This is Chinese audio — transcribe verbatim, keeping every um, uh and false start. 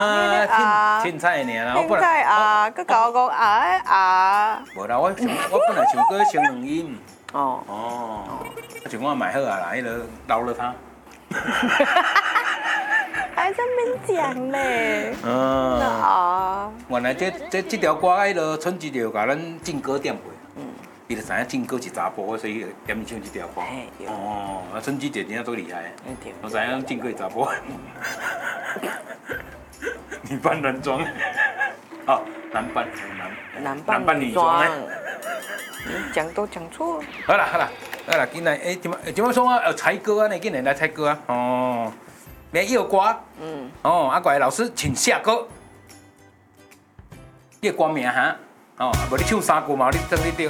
啊，凊凊彩尔啦，我凊彩啊，佮甲我讲啊的啊。 无啦，我我本来想过升两音。 哦哦，就我买好啊啦，迄个饶了他。 还在面讲嘞。 嗯。 啊。 原来这这这条歌，迄个春枝就甲咱劲歌点过。嗯。伊就知影劲歌是查甫，所以点唱这条歌。哦，啊，春枝姐真正多厉害。我知影劲歌是查甫。女扮男装。哦，男扮男。 男扮男扮女装。你讲都讲错。 好啦好啦好啦，今来诶，今晚今晚说啊，猜歌啊，呢，今年来猜歌啊。哦，来一首歌。嗯。哦，啊，各位老师请下歌。你的歌名哈？哦，无你唱三句嘛，你真你对。